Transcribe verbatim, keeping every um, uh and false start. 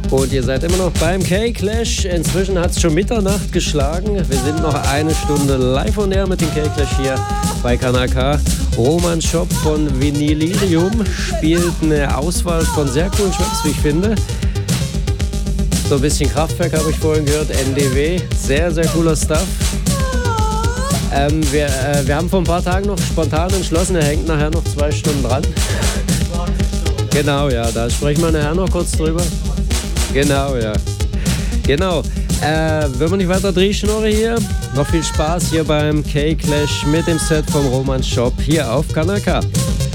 Und ihr seid immer noch beim K-Clash. Inzwischen hat es schon Mitternacht geschlagen. Wir sind noch eine Stunde live on air mit dem K-Clash hier bei Kanal K. Roman Schopp von Vinylirium spielt eine Auswahl von sehr coolen Tracks, wie ich finde. So ein bisschen Kraftwerk habe ich vorhin gehört, N D W. Sehr, sehr cooler Stuff. Ähm, wir, äh, wir haben vor ein paar Tagen noch spontan entschlossen, er hängt nachher noch zwei Stunden dran. Genau, ja, da sprechen wir nachher noch kurz drüber. Genau, ja. Genau. Äh, wenn wir nicht weiter Drehschnorre hier, noch viel Spaß hier beim K-Clash mit dem Set vom Roman Schopp hier auf Kanal K.